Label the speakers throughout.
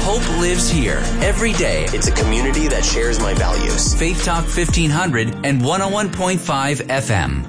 Speaker 1: Hope lives here every day.
Speaker 2: It's a community that shares my values.
Speaker 1: Faith Talk 1500 and 101.5 FM.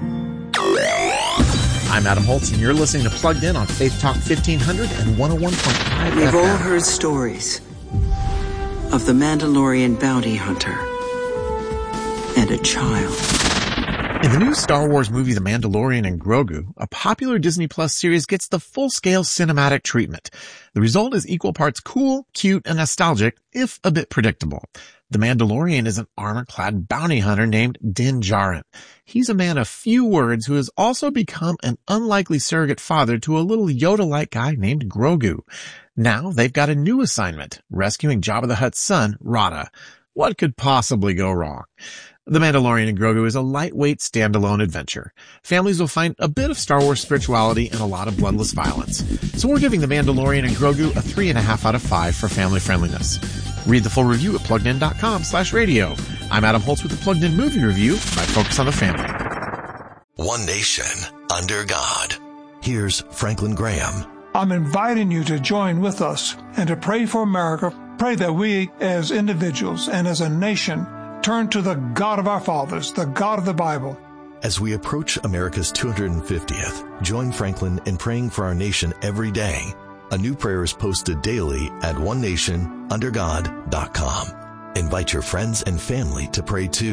Speaker 3: I'm Adam Holtz, and you're listening to Plugged In on Faith Talk 1500 and 101.5
Speaker 4: We've
Speaker 3: FM.
Speaker 4: all heard stories of the Mandalorian bounty hunter and a child.
Speaker 3: In the new Star Wars movie The Mandalorian and Grogu, a popular Disney Plus series gets the full-scale cinematic treatment. The result is equal parts cool, cute, and nostalgic, if a bit predictable. The Mandalorian is an armor-clad bounty hunter named Din Djarin. He's a man of few words who has also become an unlikely surrogate father to a little Yoda-like guy named Grogu. Now they've got a new assignment, rescuing Jabba the Hutt's son, Rada. What could possibly go wrong? The Mandalorian and Grogu is a lightweight standalone adventure. Families will find a bit of Star Wars spirituality and a lot of bloodless violence. So we're giving The Mandalorian and Grogu a 3.5 out of 5 for family friendliness. Read the full review at pluggedin.com/radio. I'm Adam Holtz with the Plugged In Movie Review by Focus on the Family.
Speaker 5: One nation under God. Here's Franklin Graham.
Speaker 6: I'm inviting you to join with us and to pray for America. Pray that we as individuals and as a nation turn to the God of our fathers, the God of the Bible.
Speaker 5: As we approach America's 250th, join Franklin in praying for our nation every day. A new prayer is posted daily at onenationundergod.com. Invite your friends and family to pray too.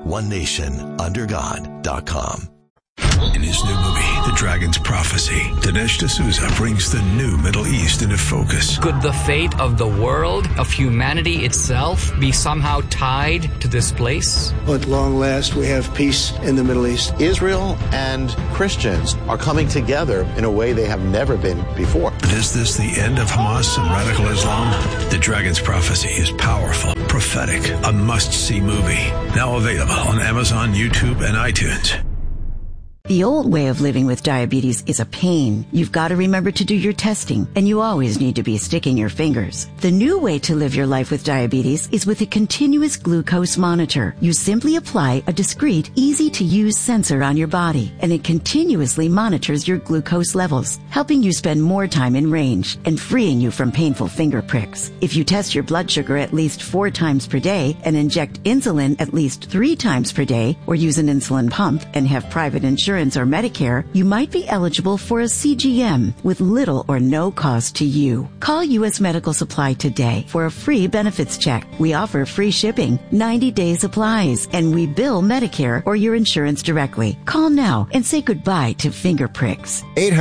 Speaker 5: onenationundergod.com.
Speaker 7: In his new movie, The Dragon's Prophecy, Dinesh D'Souza brings the new Middle East into focus.
Speaker 8: Could the fate of the world, of humanity itself, be somehow tied to this place?
Speaker 9: At long last, we have peace in the Middle East.
Speaker 10: Israel and Christians are coming together in a way they have never been before.
Speaker 7: But is this the end of Hamas and radical Islam? The Dragon's Prophecy is powerful, prophetic, a must-see movie. Now available on Amazon, YouTube, and iTunes.
Speaker 11: The old way of living with diabetes is a pain. You've got to remember to do your testing, and you always need to be sticking your fingers. The new way to live your life with diabetes is with a continuous glucose monitor. You simply apply a discreet, easy-to-use sensor on your body, and it continuously monitors your glucose levels, helping you spend more time in range and freeing you from painful finger pricks. If you test your blood sugar at least 4 times per day and inject insulin at least 3 times per day, or use an insulin pump and have private insurance or Medicare, you might be eligible for a CGM with little or no cost to you. Call U.S. Medical Supply today for a free benefits check. We offer free shipping, 90-day supplies, and we bill Medicare or your insurance directly. Call now and say goodbye to finger pricks.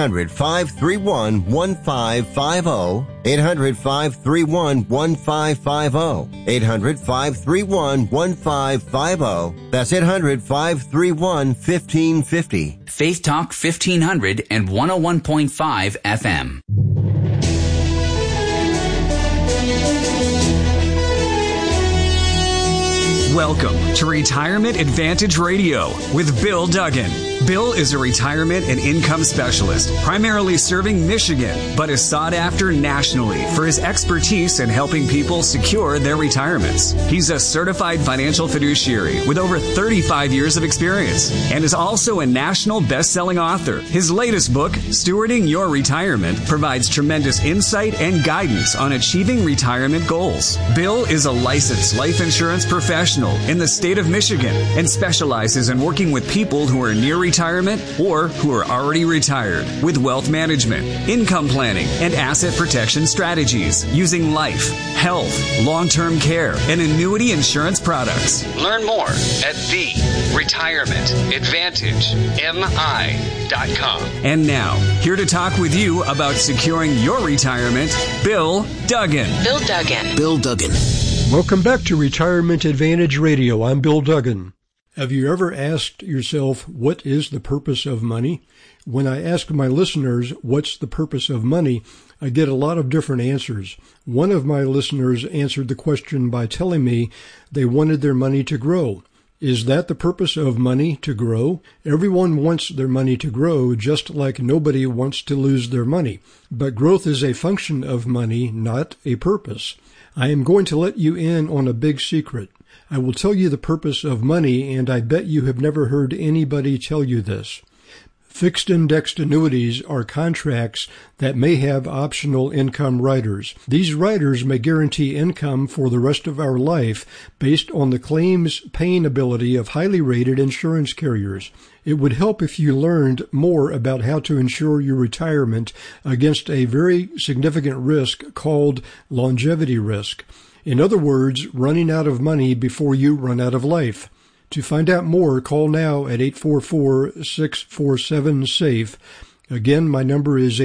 Speaker 12: 800-531-1550. 800-531-1550. 800-531-1550. That's 800-531-1550.
Speaker 1: Faith Talk 1500 and 101.5 FM.
Speaker 13: Welcome to Retirement Advantage Radio with Bill Duggan. Bill is a retirement and income specialist, primarily serving Michigan, but is sought after nationally for his expertise in helping people secure their retirements. He's a certified financial fiduciary with over 35 years of experience and is also a national best-selling author. His latest book, Stewarding Your Retirement, provides tremendous insight and guidance on achieving retirement goals. Bill is a licensed life insurance professional in the state of Michigan and specializes in working with people who are near retirement or who are already retired with wealth management, income planning, and asset protection strategies using life, health, long-term care, and annuity insurance products.
Speaker 14: Learn more at TheRetirementAdvantageMI.com.
Speaker 13: And now, here to talk with you about securing your retirement, Bill Duggan.
Speaker 15: Bill Duggan.
Speaker 5: Bill Duggan.
Speaker 16: Welcome back to Retirement Advantage Radio. I'm Bill Duggan. Have you ever asked yourself, what is the purpose of money? When I ask my listeners, what's the purpose of money, I get a lot of different answers. One of my listeners answered the question by telling me they wanted their money to grow. Is that the purpose of money, to grow? Everyone wants their money to grow, just like nobody wants to lose their money. But growth is a function of money, not a purpose. I am going to let you in on a big secret. I will tell you the purpose of money, and I bet you have never heard anybody tell you this. Fixed-indexed annuities are contracts that may have optional income riders. These riders may guarantee income for the rest of our life based on the claims-paying ability of highly rated insurance carriers. It would help if you learned more about how to insure your retirement against a very significant risk called longevity risk. In other words, running out of money before you run out of life. To find out more, call now at 844-647-SAFE. Again, my number is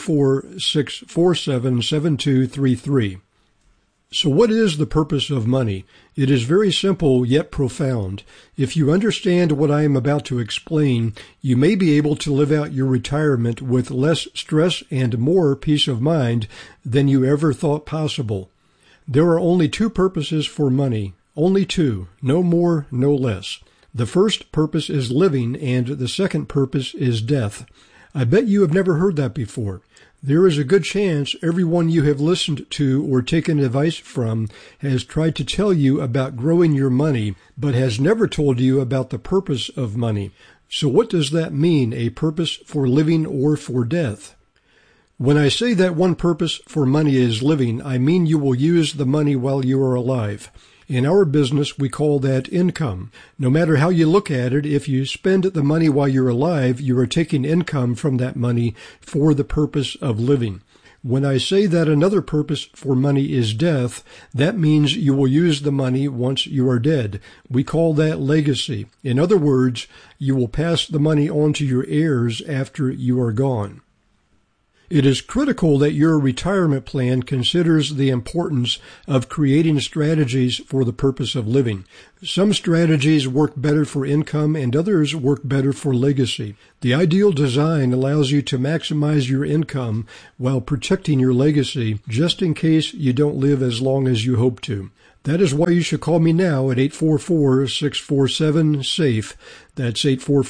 Speaker 16: 844-647-7233. So what is the purpose of money? It is very simple yet profound. If you understand what I am about to explain, you may be able to live out your retirement with less stress and more peace of mind than you ever thought possible. There are only two purposes for money. Only two. No more, no less. The first purpose is living, and the second purpose is death. I bet you have never heard that before. There is a good chance everyone you have listened to or taken advice from has tried to tell you about growing your money, but has never told you about the purpose of money. So what does that mean, a purpose for living or for death? When I say that one purpose for money is living, I mean you will use the money while you are alive. In our business, we call that income. No matter how you look at it, if you spend the money while you're alive, you are taking income from that money for the purpose of living. When I say that another purpose for money is death, that means you will use the money once you are dead. We call that legacy. In other words, you will pass the money on to your heirs after you are gone. It is critical that your retirement plan considers the importance of creating strategies for the purpose of living. Some strategies work better for income and others work better for legacy. The ideal design allows you to maximize your income while protecting your legacy, just in case you don't live as long as you hope to. That is why you should call me now at 844-647-SAFE. That's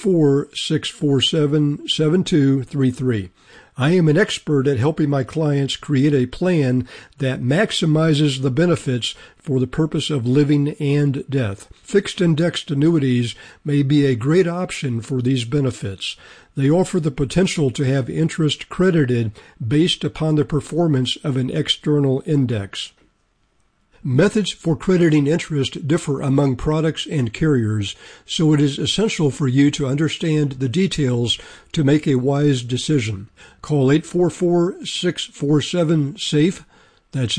Speaker 16: 844-647-7233. I am an expert at helping my clients create a plan that maximizes the benefits for the purpose of living and death. Fixed-indexed annuities may be a great option for these benefits. They offer the potential to have interest credited based upon the performance of an external index. Methods for crediting interest differ among products and carriers, so it is essential for you to understand the details to make a wise decision. Call 844-647-SAFE. That's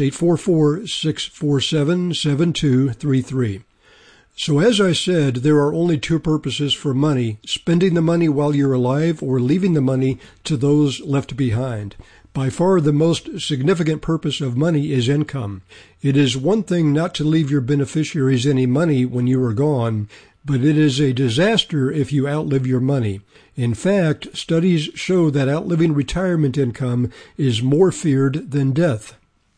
Speaker 16: 844-647-7233. So as I said, there are only two purposes for money: spending the money while you're alive or leaving the money to those left behind. By far the most significant purpose of money is income. It is one thing not to leave your beneficiaries any money when you are gone, but it is a disaster if you outlive your money. In fact, studies show that outliving retirement income is more feared than death.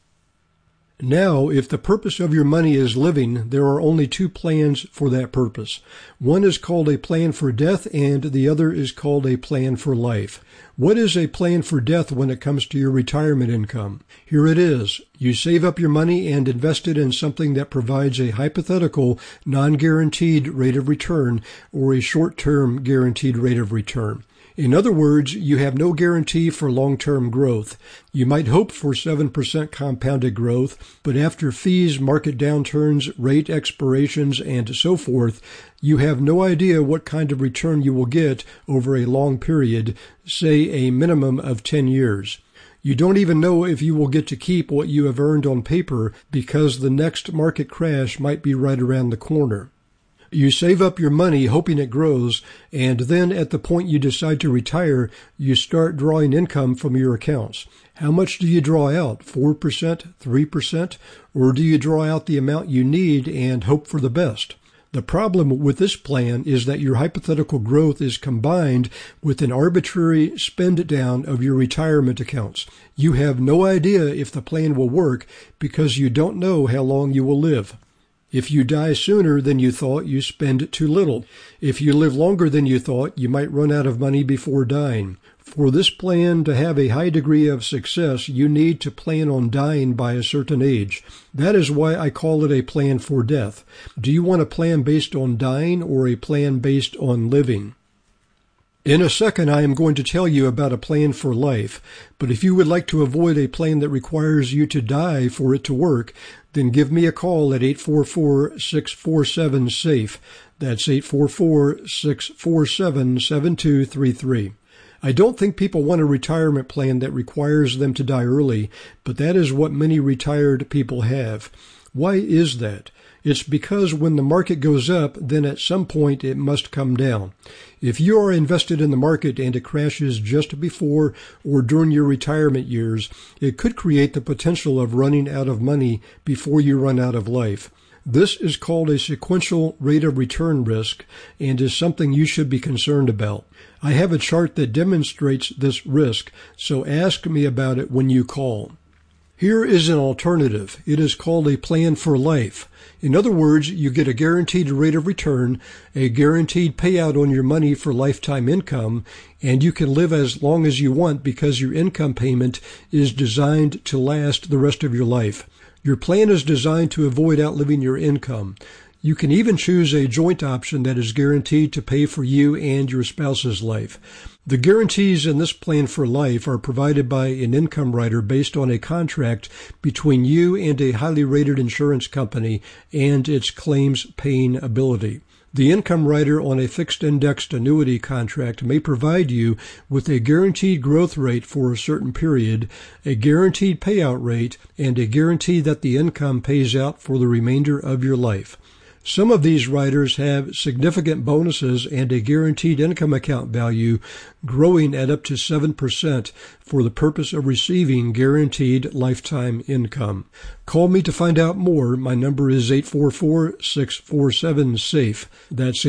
Speaker 16: Now, if the purpose of your money is living, there are only two plans for that purpose. One is called a plan for death, and the other is called a plan for life. What is a plan for death when it comes to your retirement income? Here it is. You save up your money and invest it in something that provides a hypothetical, non-guaranteed rate of return or a short-term guaranteed rate of return. In other words, you have no guarantee for long-term growth. You might hope for 7% compounded growth, but after fees, market downturns, rate expirations, and so forth, you have no idea what kind of return you will get over a long period, say a minimum of 10 years. You don't even know if you will get to keep what you have earned on paper because the next market crash might be right around the corner. You save up your money hoping it grows, and then at the point you decide to retire, you start drawing income from your accounts. How much do you draw out? 4%, 3%? Or do you draw out the amount you need and hope for the best? The problem with this plan is that your hypothetical growth is combined with an arbitrary spend down of your retirement accounts. You have no idea if the plan will work because you don't know how long you will live. If you die sooner than you thought, you spend too little. If you live longer than you thought, you might run out of money before dying. For this plan to have a high degree of success, you need to plan on dying by a certain age. That is why I call it a plan for death. Do you want a plan based on dying or a plan based on living? In a second, I am going to tell you about a plan for life, but if you would like to avoid a plan that requires you to die for it to work, then give me a call at 844-647-SAFE. That's 844-647-7233. I don't think people want a retirement plan that requires them to die early, but that is what many retired people have. Why is that? It's because when the market goes up, then at some point it must come down. If you are invested in the market and it crashes just before or during your retirement years, it could create the potential of running out of money before you run out of life. This is called a sequential rate of return risk and is something you should be concerned about. I have a chart that demonstrates this risk, so ask me about it when you call. Here is an alternative. It is called a plan for life. In other words, you get a guaranteed rate of return, a guaranteed payout on your money for lifetime income, and you can live as long as you want because your income payment is designed to last the rest of your life. Your plan is designed to avoid outliving your income. You can even choose a joint option that is guaranteed to pay for you and your spouse's life. The guarantees in this plan for life are provided by an income rider based on a contract between you and a highly rated insurance company and its claims paying ability. The income rider on a fixed indexed annuity contract may provide you with a guaranteed growth rate for a certain period, a guaranteed payout rate, and a guarantee that the income pays out for the remainder of your life. Some of these riders have significant bonuses and a guaranteed income account value growing at up to 7% for the purpose of receiving guaranteed lifetime income. Call me to find out more. My number is 844-647-SAFE. That's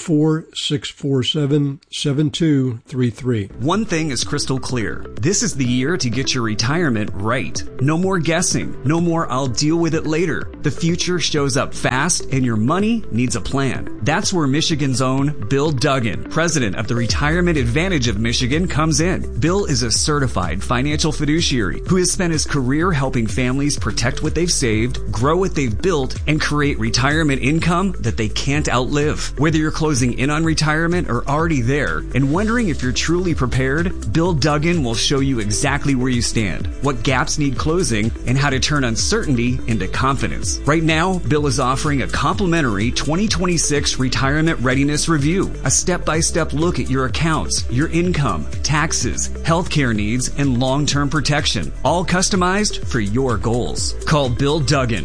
Speaker 16: 844-647-7233.
Speaker 13: One thing is crystal clear. This is the year to get your retirement right. No more guessing. No more I'll deal with it later. The future shows up fast and your money needs a plan. That's where Michigan's own Bill Duggan, president of the Retirement Advantage of Michigan, comes in. Bill is a certified financial fiduciary who has spent his career helping families protect what they've saved, grow what they've built, and create retirement income that they can't outlive. Whether you're closing in on retirement or already there and wondering if you're truly prepared, Bill Duggan will show you exactly where you stand, what gaps need closing, and how to turn uncertainty into confidence. Right now, Bill is offering a complimentary 2026 Retirement Readiness Review, a step-by-step look at your accounts, your income, taxes, healthcare needs, and long-term protection, all customized for your goals. Call Bill Duggan,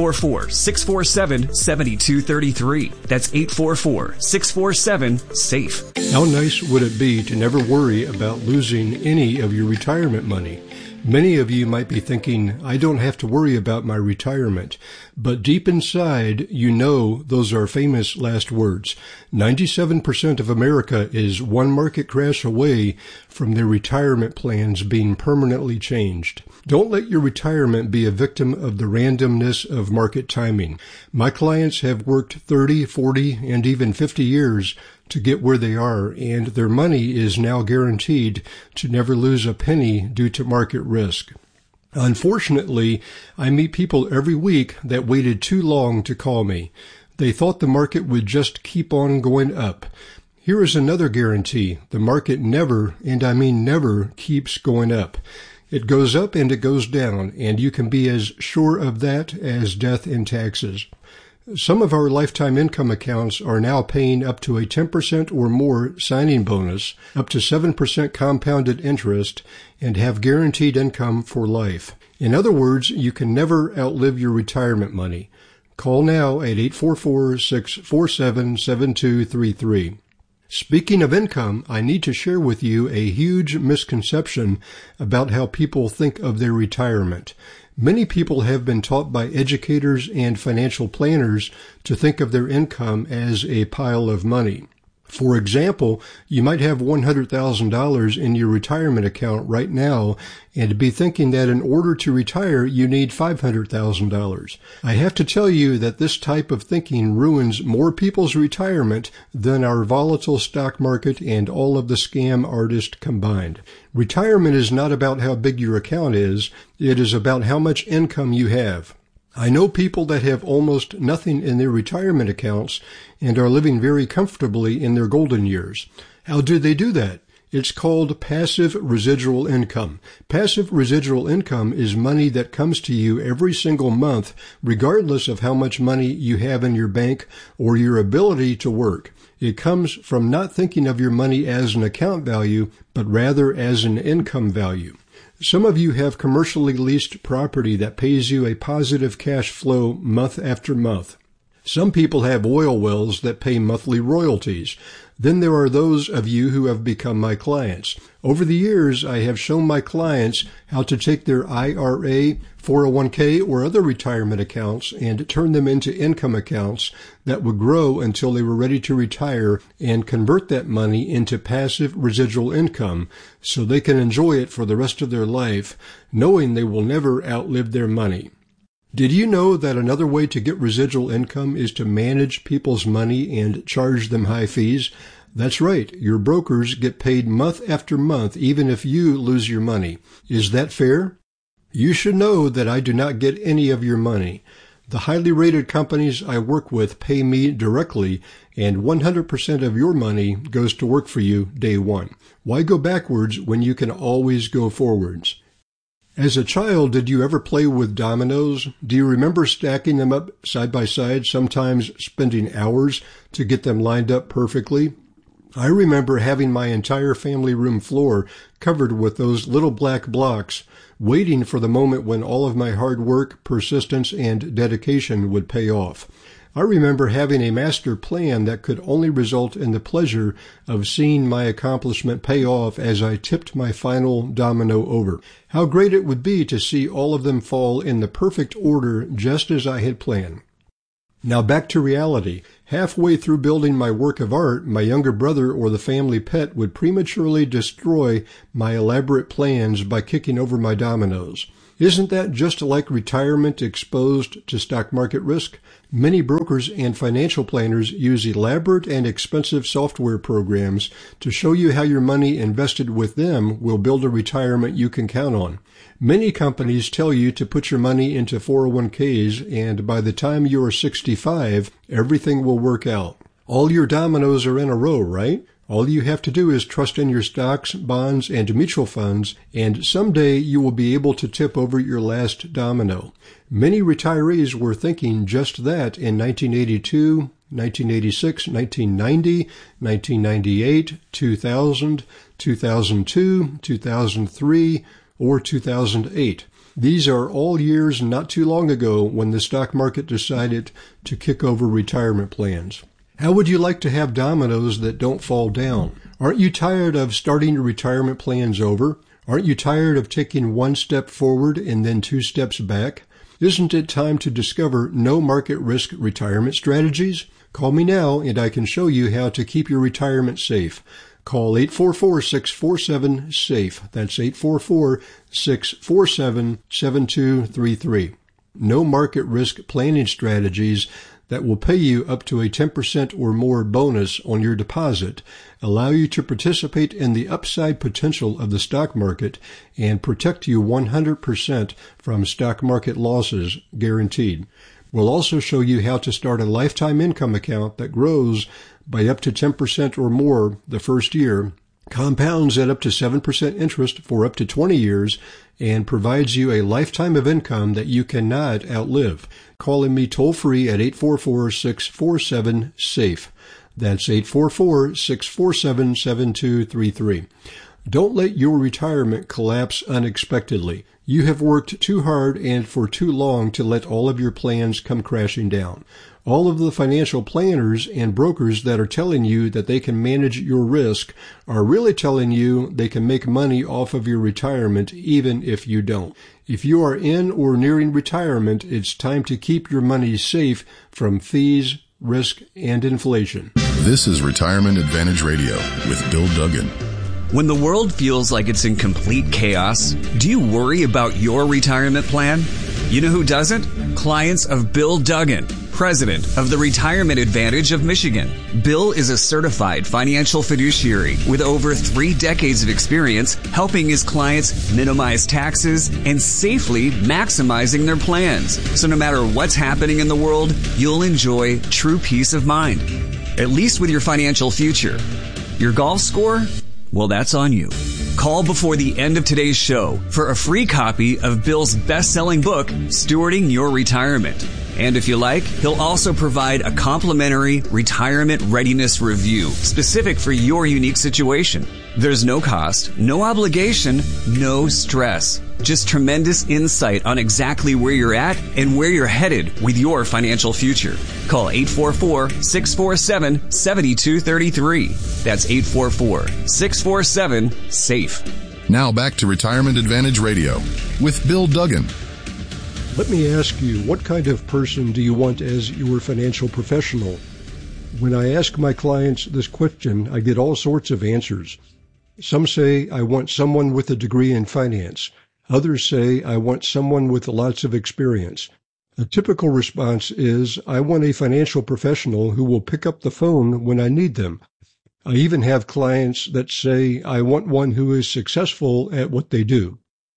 Speaker 13: 844-647-7233. That's 844-647-SAFE.
Speaker 16: How nice would it be to never worry about losing any of your retirement money? Many of you might be thinking, I don't have to worry about my retirement. But deep inside, you know those are famous last words. 97% of America is one market crash away from their retirement plans being permanently changed. Don't let your retirement be a victim of the randomness of market timing. My clients have worked 30, 40, and even 50 years to get where they are, and their money is now guaranteed to never lose a penny due to market risk. Unfortunately, I meet people every week that waited too long to call me. They thought the market would just keep on going up. Here is another guarantee. The market never, and I mean never, keeps going up. It goes up and it goes down, and you can be as sure of that as death and taxes. Some of our lifetime income accounts are now paying up to a 10% or more signing bonus, up to 7% compounded interest, and have guaranteed income for life. In other words, you can never outlive your retirement money. Call now at 844-647-7233. Speaking of income, I need to share with you a huge misconception about how people think of their retirement. Many people have been taught by educators and financial planners to think of their income as a pile of money. For example, you might have $100,000 in your retirement account right now and be thinking that in order to retire, you need $500,000. I have to tell you that this type of thinking ruins more people's retirement than our volatile stock market and all of the scam artists combined. Retirement is not about how big your account is. It is about how much income you have. I know people that have almost nothing in their retirement accounts and are living very comfortably in their golden years. How do they do that? It's called passive residual income. Passive residual income is money that comes to you every single month, regardless of how much money you have in your bank or your ability to work. It comes from not thinking of your money as an account value, but rather as an income value. Some of you have commercially leased property that pays you a positive cash flow month after month. Some people have oil wells that pay monthly royalties. Then there are those of you who have become my clients. Over the years, I have shown my clients how to take their IRA, 401k, or other retirement accounts and turn them into income accounts that would grow until they were ready to retire and convert that money into passive residual income so they can enjoy it for the rest of their life, knowing they will never outlive their money. Did you know that another way to get residual income is to manage people's money and charge them high fees? That's right. Your brokers get paid month after month, even if you lose your money. Is that fair? You should know that I do not get any of your money. The highly rated companies I work with pay me directly, and 100% of your money goes to work for you day one. Why go backwards when you can always go forwards? As a child, did you ever play with dominoes? Do you remember stacking them up side by side, sometimes spending hours to get them lined up perfectly? I remember having my entire family room floor covered with those little black blocks, waiting for the moment when all of my hard work, persistence, and dedication would pay off. I remember having a master plan that could only result in the pleasure of seeing my accomplishment pay off as I tipped my final domino over. How great it would be to see all of them fall in the perfect order just as I had planned. Now back to reality. Halfway through building my work of art, my younger brother or the family pet would prematurely destroy my elaborate plans by kicking over my dominoes. Isn't that just like retirement exposed to stock market risk? Many brokers and financial planners use elaborate and expensive software programs to show you how your money invested with them will build a retirement you can count on. Many companies tell you to put your money into 401ks, and by the time you are 65, everything will work out. All your dominoes are in a row, right? All you have to do is trust in your stocks, bonds, and mutual funds, and someday you will be able to tip over your last domino. Many retirees were thinking just that in 1982, 1986, 1990, 1998, 2000, 2002, 2003, or 2008. These are all years not too long ago when the stock market decided to kick over retirement plans. How would you like to have dominoes that don't fall down? Aren't you tired of starting your retirement plans over? Aren't you tired of taking one step forward and then two steps back? Isn't it time to discover no market risk retirement strategies? Call me now and I can show you how to keep your retirement safe. Call 844-647-SAFE. That's 844-647-7233. No market risk planning strategies that will pay you up to a 10% or more bonus on your deposit, allow you to participate in the upside potential of the stock market, and protect you 100% from stock market losses, guaranteed. We'll also show you how to start a lifetime income account that grows by up to 10% or more the first year, compounds at up to 7% interest for up to 20 years, and provides you a lifetime of income that you cannot outlive. Calling me toll-free at 844-647-SAFE. That's 844-647-7233. Don't let your retirement collapse unexpectedly. You have worked too hard and for too long to let all of your plans come crashing down. All of the financial planners and brokers that are telling you that they can manage your risk are really telling you they can make money off of your retirement even if you don't. If you are in or nearing retirement, it's time to keep your money safe from fees, risk, and inflation.
Speaker 14: This is Retirement Advantage Radio with Bill Duggan.
Speaker 13: When the world feels like it's in complete chaos, do you worry about your retirement plan? You know who doesn't? Clients of Bill Duggan, president of the Retirement Advantage of Michigan. Bill is a certified financial fiduciary with over 3 decades of experience helping his clients minimize taxes and safely maximizing their plans. So no matter what's happening in the world, you'll enjoy true peace of mind, at least with your financial future. Your golf score? Well, that's on you. Call before the end of today's show for a free copy of Bill's best-selling book, Stewarding Your Retirement. And if you like, he'll also provide a complimentary retirement readiness review specific for your unique situation. There's no cost, no obligation, no stress. Just tremendous insight on exactly where you're at and where you're headed with your financial future. Call 844-647-7233. That's 844-647-SAFE.
Speaker 14: Now back to Retirement Advantage Radio with Bill Duggan.
Speaker 16: Let me ask you, what kind of person do you want as your financial professional? When I ask my clients this question, I get all sorts of answers. Some say, I want someone with a degree in finance. Others say, I want someone with lots of experience. A typical response is, I want a financial professional who will pick up the phone when I need them. I even have clients that say, I want one who is successful at what they do.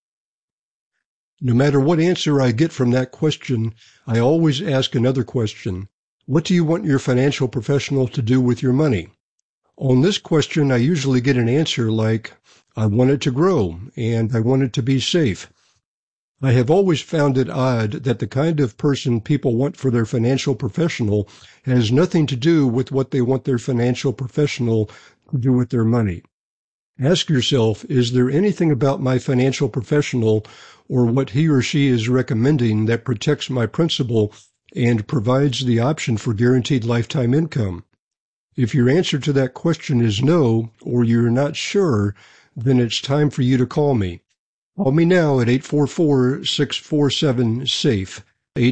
Speaker 16: No matter what answer I get from that question, I always ask another question. What do you want your financial professional to do with your money? On this question, I usually get an answer like, I want it to grow, and I want it to be safe. I have always found it odd that the kind of person people want for their financial professional has nothing to do with what they want their financial professional to do with their money. Ask yourself, is there anything about my financial professional or what he or she is recommending that protects my principal and provides the option for guaranteed lifetime income? If your answer to that question is no, or you're not sure, then it's time for you to call me. Call me now at 844-647-SAFE,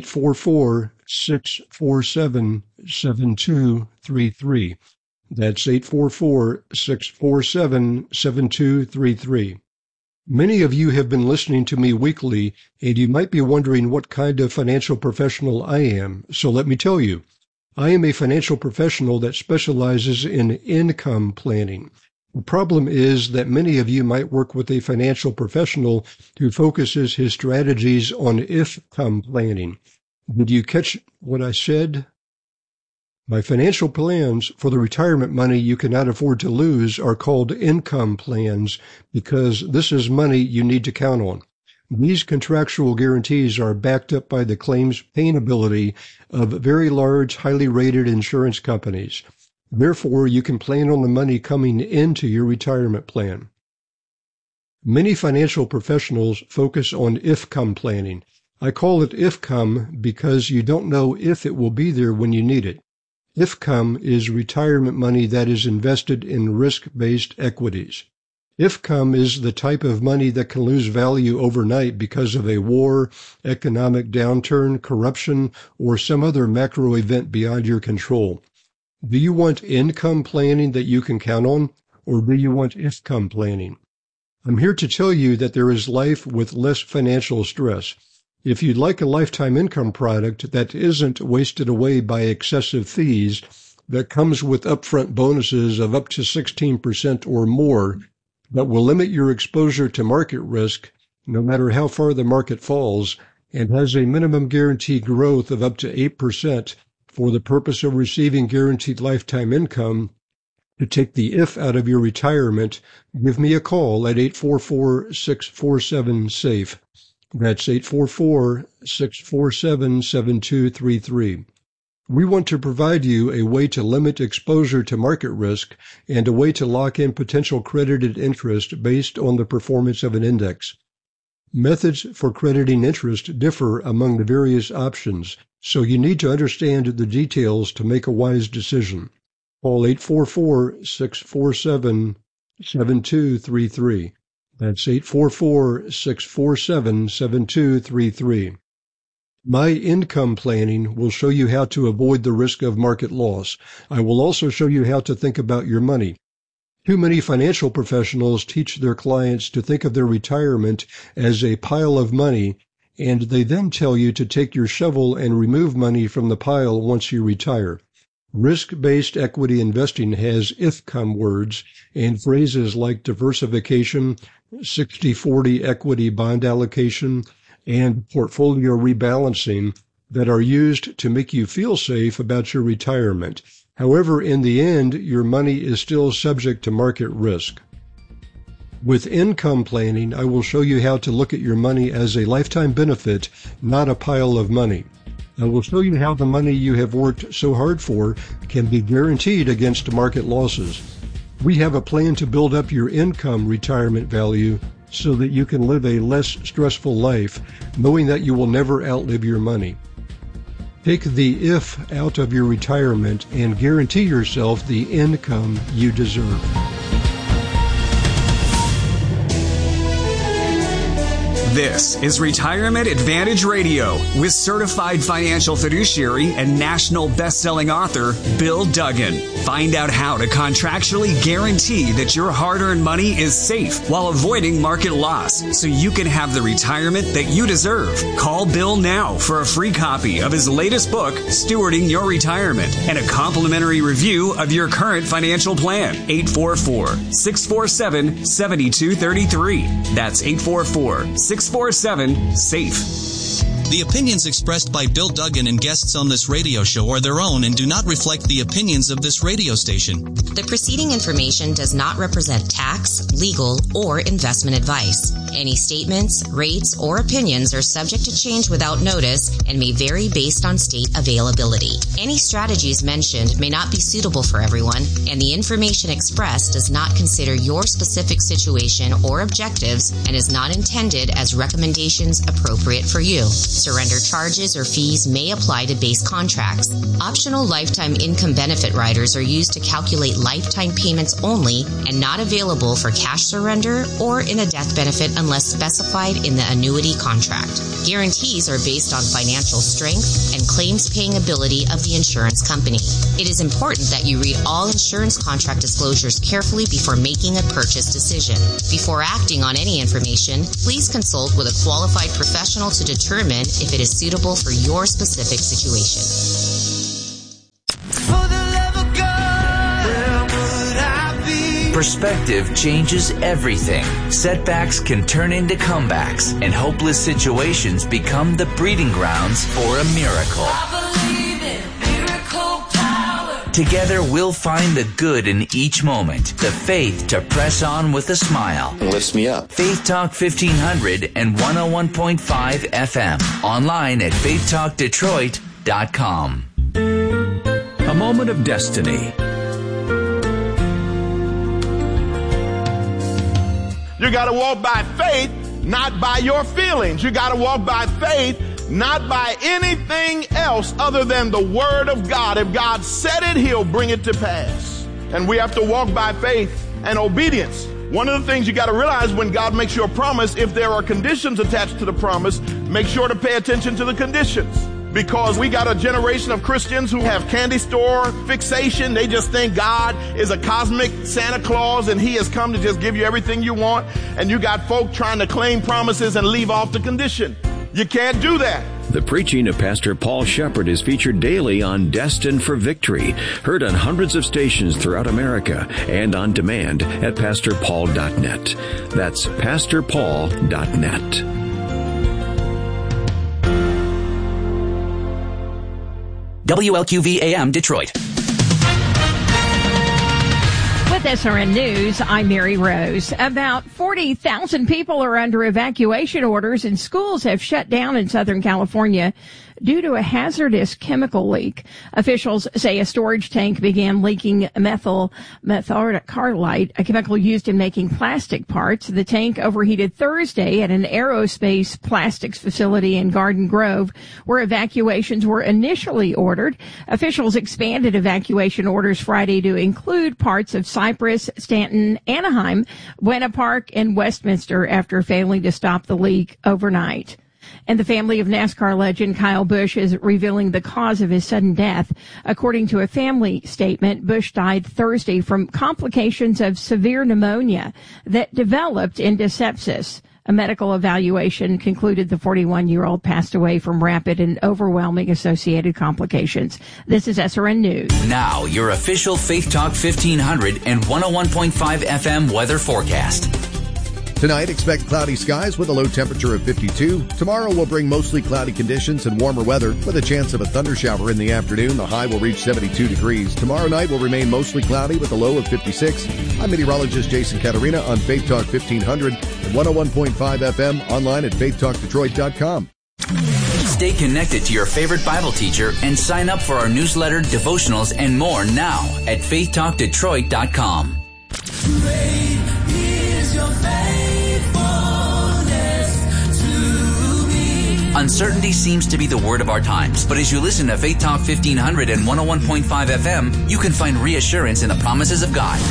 Speaker 16: 844-647-7233. That's 844-647-7233. Many of you have been listening to me weekly, and you might be wondering what kind of financial professional I am, so let me tell you. I am a financial professional that specializes in income planning. The problem is that many of you might work with a financial professional who focuses his strategies on if-come planning. Did you catch what I said? My financial plans for the retirement money you cannot afford to lose are called income plans because this is money you need to count on. These contractual guarantees are backed up by the claims paying ability of very large, highly rated insurance companies. Therefore, you can plan on the money coming into your retirement plan. Many financial professionals focus on if-come planning. I call it if-come because you don't know if it will be there when you need it. If-come is retirement money that is invested in risk-based equities. If-come is the type of money that can lose value overnight because of a war, economic downturn, corruption, or some other macro event beyond your control. Do you want income planning that you can count on, or do you want if-come planning? I'm here to tell you that there is life with less financial stress. If you'd like a lifetime income product that isn't wasted away by excessive fees, that comes with upfront bonuses of up to 16% or more, that will limit your exposure to market risk, no matter how far the market falls, and has a minimum guaranteed growth of up to 8% for the purpose of receiving guaranteed lifetime income, to take the if out of your retirement, give me a call at 844-647-SAFE. That's 844-647-7233. We want to provide you a way to limit exposure to market risk and a way to lock in potential credited interest based on the performance of an index. Methods for crediting interest differ among the various options, so you need to understand the details to make a wise decision. Call 844-647-7233. That's 844-647-7233. My income planning will show you how to avoid the risk of market loss. I will also show you how to think about your money. Too many financial professionals teach their clients to think of their retirement as a pile of money, and they then tell you to take your shovel and remove money from the pile once you retire. Risk-based equity investing has if-come words and phrases like diversification, 60-40 equity bond allocation, and portfolio rebalancing that are used to make you feel safe about your retirement. However, in the end, your money is still subject to market risk. With income planning, I will show you how to look at your money as a lifetime benefit, not a pile of money. I will show you how the money you have worked so hard for can be guaranteed against market losses. We have a plan to build up your income retirement value so that you can live a less stressful life, knowing that you will never outlive your money. Take the if out of your retirement and guarantee yourself the income you deserve.
Speaker 13: This is Retirement Advantage Radio with certified financial fiduciary and national best-selling author Bill Duggan. Find out how to contractually guarantee that your hard-earned money is safe while avoiding market loss so you can have the retirement that you deserve. Call Bill now for a free copy of his latest book, Stewarding Your Retirement, and a complimentary review of your current financial plan. 844-647-7233. That's 844-647-SAFE.
Speaker 15: The opinions expressed by Bill Duggan and guests on this radio show are their own and do not reflect the opinions of this radio station.
Speaker 17: The preceding information does not represent tax, legal, or investment advice. Any statements, rates, or opinions are subject to change without notice and may vary based on state availability. Any strategies mentioned may not be suitable for everyone, and the information expressed does not consider your specific situation or objectives and is not intended as recommendations appropriate for you. Surrender charges or fees may apply to base contracts. Optional lifetime income benefit riders are used to calculate lifetime payments only and not available for cash surrender or in a death benefit unless specified in the annuity contract. Guarantees are based on financial strength and claims paying ability of the insurance company. It is important that you read all insurance contract disclosures carefully before making a purchase decision. Before acting on any information, please consult with a qualified professional to determine if it is suitable for your specific situation.
Speaker 1: Perspective changes everything. Setbacks can turn into comebacks, and hopeless situations become the breeding grounds for a miracle. Together, we'll find the good in each moment, the faith to press on with a smile.
Speaker 2: It lifts me up.
Speaker 1: Faith Talk 1500 and 101.5 FM. Online at faithtalkdetroit.com.
Speaker 18: A moment of destiny.
Speaker 19: You got to walk by faith, not by your feelings. You got to walk by faith, not by anything else other than the Word of God. If God said it, He'll bring it to pass. And we have to walk by faith and obedience. One of the things you got to realize when God makes you a promise, if there are conditions attached to the promise, make sure to pay attention to the conditions. Because we got a generation of Christians who have candy store fixation. They just think God is a cosmic Santa Claus and He has come to just give you everything you want. And you got folk trying to claim promises and leave off the condition. You can't do that.
Speaker 18: The preaching of Pastor Paul Shepard is featured daily on Destined for Victory, heard on hundreds of stations throughout America and on demand at PastorPaul.net. That's PastorPaul.net.
Speaker 1: WLQV AM Detroit.
Speaker 20: With SRN News, I'm Mary Rose. About 40,000 people are under evacuation orders and schools have shut down in Southern California due to a hazardous chemical leak. Officials say a storage tank began leaking methyl methacrylate, a chemical used in making plastic parts. The tank overheated Thursday at an aerospace plastics facility in Garden Grove, where evacuations were initially ordered. Officials expanded evacuation orders Friday to include parts of Cypress, Stanton, Anaheim, Buena Park, and Westminster after failing to stop the leak overnight. And the family of NASCAR legend Kyle Busch is revealing the cause of his sudden death. According to a family statement, Busch died Thursday from complications of severe pneumonia that developed into sepsis. A medical evaluation concluded the 41-year-old passed away from rapid and overwhelming associated complications. This is SRN News.
Speaker 1: Now, your official Faith Talk 1500 and 101.5 FM weather forecast.
Speaker 21: Tonight, expect cloudy skies with a low temperature of 52. Tomorrow will bring mostly cloudy conditions and warmer weather with a chance of a thundershower in the afternoon. The high will reach 72 degrees. Tomorrow night will remain mostly cloudy with a low of 56. I'm meteorologist Jason Caterina on Faith Talk 1500 and 101.5 FM, online at faithtalkdetroit.com.
Speaker 1: Stay connected to your favorite Bible teacher and sign up for our newsletter, devotionals, and more now at faithtalkdetroit.com. Uncertainty seems to be the word of our times, but as you listen to Faith Talk 1500 and 101.5 FM, you can find reassurance in the promises of God.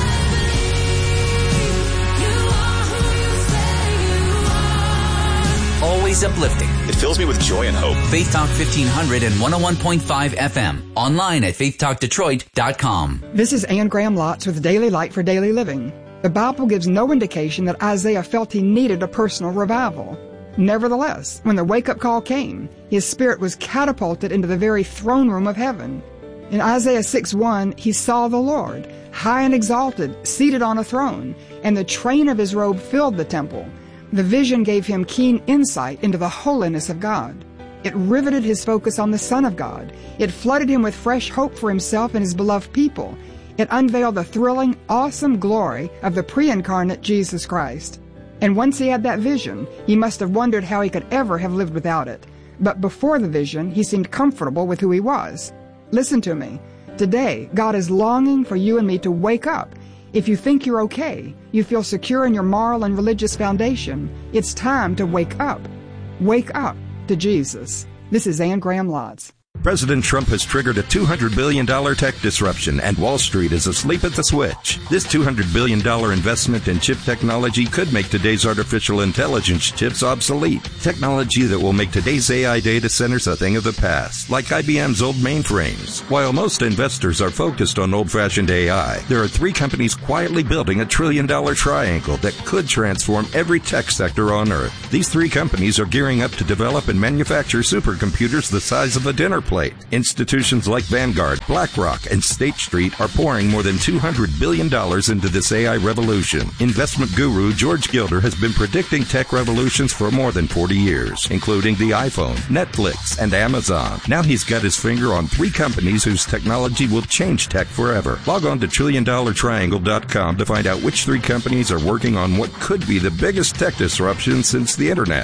Speaker 1: Always uplifting.
Speaker 2: It fills me with joy and hope.
Speaker 1: Faith Talk 1500 and 101.5 FM. Online at faithtalkdetroit.com.
Speaker 22: This is Anne Graham Lotz with Daily Light for Daily Living. The Bible gives no indication that Isaiah felt he needed a personal revival. Nevertheless, when the wake-up call came, his spirit was catapulted into the very throne room of heaven. In Isaiah 6:1, he saw the Lord, high and exalted, seated on a throne, and the train of his robe filled the temple. The vision gave him keen insight into the holiness of God. It riveted his focus on the Son of God. It flooded him with fresh hope for himself and his beloved people. It unveiled the thrilling, awesome glory of the pre-incarnate Jesus Christ. And once he had that vision, he must have wondered how he could ever have lived without it. But before the vision, he seemed comfortable with who he was. Listen to me. Today, God is longing for you and me to wake up. If you think you're okay, you feel secure in your moral and religious foundation, it's time to wake up. Wake up to Jesus. This is Anne Graham Lotz.
Speaker 23: President Trump has triggered a $200 billion tech disruption, and Wall Street is asleep at the switch. This $200 billion investment in chip technology could make today's artificial intelligence chips obsolete. Technology that will make today's AI data centers a thing of the past, like IBM's old mainframes. While most investors are focused on old-fashioned AI, there are three companies quietly building a trillion-dollar triangle that could transform every tech sector on Earth. These three companies are gearing up to develop and manufacture supercomputers the size of a dinner plate. Institutions like Vanguard, BlackRock, and State Street are pouring more than $200 billion into this AI revolution. Investment guru George Gilder has been predicting tech revolutions for more than 40 years, including the iPhone, Netflix, and Amazon. Now he's got his finger on three companies whose technology will change tech forever. Log on to TrillionDollarTriangle.com to find out which three companies are working on what could be the biggest tech disruption since the internet.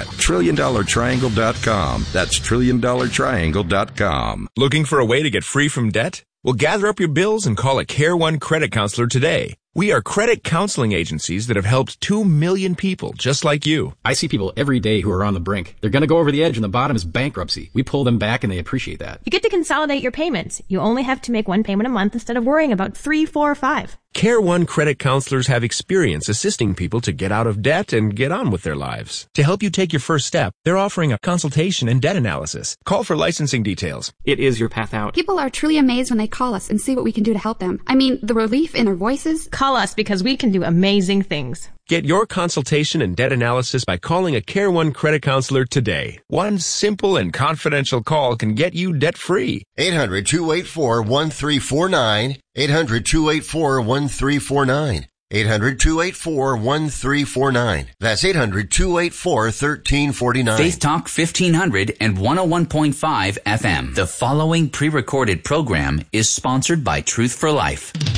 Speaker 23: TrillionDollarTriangle.com. That's TrillionDollarTriangle.com.
Speaker 24: Looking for a way to get free from debt? Well, gather up your bills and call a Care One credit counselor today. We are credit counseling agencies that have helped 2 million people just like you.
Speaker 25: I see people every day who are on the brink. They're going to go over the edge and the bottom is bankruptcy. We pull them back and they appreciate that.
Speaker 26: You get to consolidate your payments. You only have to make one payment a month instead of worrying about 3, 4, or 5.
Speaker 24: Care One credit counselors have experience assisting people to get out of debt and get on with their lives. To help you take your first step, they're offering a consultation and debt analysis. Call for licensing details.
Speaker 25: It is your path out.
Speaker 27: People are truly amazed when they call us and see what we can do to help them. I mean, the relief in their voices.
Speaker 26: Call us because we can do amazing things.
Speaker 24: Get your consultation and debt analysis by calling a Care One credit counselor today. One simple and confidential call can get you debt-free.
Speaker 28: 800-284-1349. 800-284-1349. 800-284-1349. That's 800-284-1349.
Speaker 1: Faith Talk 1500 and 101.5 FM. The following pre-recorded program is sponsored by Truth for Life.